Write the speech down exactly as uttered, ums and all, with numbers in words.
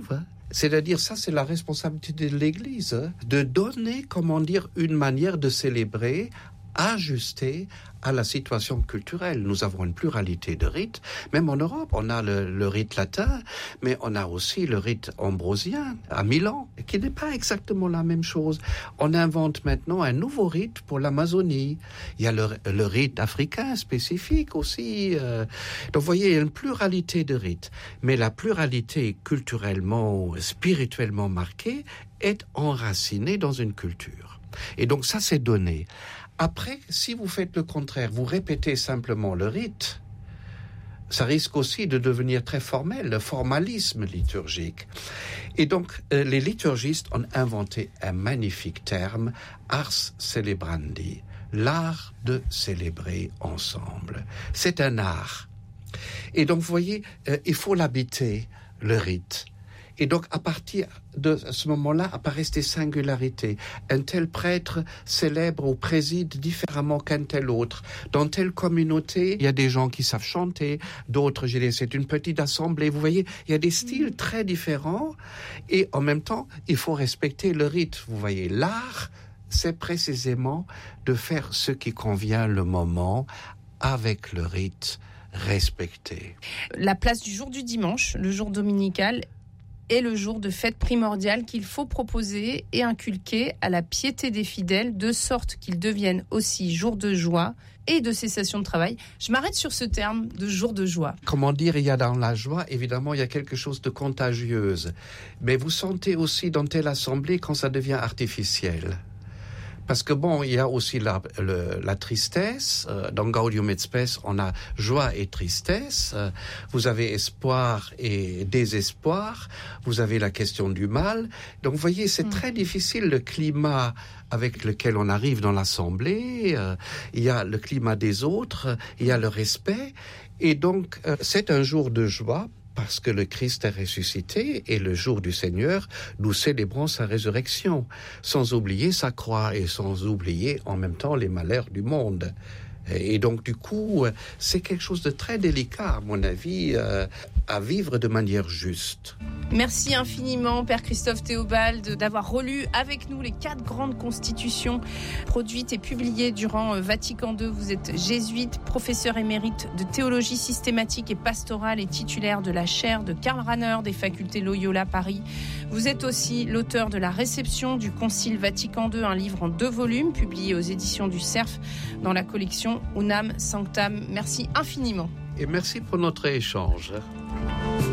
trouve. C'est-à-dire, ça, c'est la responsabilité de l'Église, de donner, comment dire, une manière de célébrer ajustée à la situation culturelle. Nous avons une pluralité de rites. Même en Europe, on a le, le rite latin, mais on a aussi le rite ambrosien à Milan, qui n'est pas exactement la même chose. On invente maintenant un nouveau rite pour l'Amazonie. Il y a le, le rite africain spécifique aussi. Euh. Donc, vous voyez, il y a une pluralité de rites. Mais la pluralité culturellement, spirituellement marquée est enracinée dans une culture. Et donc, ça, c'est donné. Après, si vous faites le contraire, vous répétez simplement le rite, ça risque aussi de devenir très formel, le formalisme liturgique. Et donc, euh, les liturgistes ont inventé un magnifique terme, ars celebrandi, l'art de célébrer ensemble. C'est un art. Et donc, vous voyez, euh, il faut l'habiter, le rite. Et donc, à partir de ce moment-là, apparaissent des singularités. Un tel prêtre célèbre ou préside différemment qu'un tel autre. Dans telle communauté, il y a des gens qui savent chanter, d'autres, je dis, c'est une petite assemblée. Vous voyez, il y a des styles très différents. Et en même temps, il faut respecter le rite. Vous voyez, l'art, c'est précisément de faire ce qui convient le moment avec le rite respecté. La place du jour du dimanche, le jour dominical, est le jour de fête primordial qu'il faut proposer et inculquer à la piété des fidèles, de sorte qu'ils deviennent aussi jour de joie et de cessation de travail. Je m'arrête sur ce terme de jour de joie. Comment dire, il y a dans la joie, évidemment, il y a quelque chose de contagieuse. Mais vous sentez aussi dans telle assemblée quand ça devient artificiel. Parce que bon, il y a aussi la, le, la tristesse. Euh, dans Gaudium et Spes, on a joie et tristesse. Euh, vous avez espoir et désespoir. Vous avez la question du mal. Donc, vous voyez, c'est mmh. très difficile le climat avec lequel on arrive dans l'assemblée. Euh, il y a le climat des autres, il y a le respect. Et donc, euh, c'est un jour de joie. Parce que le Christ est ressuscité et le jour du Seigneur, nous célébrons sa résurrection, sans oublier sa croix et sans oublier en même temps les malheurs du monde. Et donc, du coup, c'est quelque chose de très délicat, à mon avis, euh, à vivre de manière juste. Merci infiniment, Père Christophe Théobald, d'avoir relu avec nous les quatre grandes constitutions produites et publiées durant Vatican deux. Vous êtes jésuite, professeur émérite de théologie systématique et pastorale et titulaire de la chaire de Karl Rahner des facultés Loyola Paris. Vous êtes aussi l'auteur de La réception du Concile Vatican deux, un livre en deux volumes publié aux éditions du Cerf dans la collection Unam Sanctam. Merci infiniment. Et merci pour notre échange.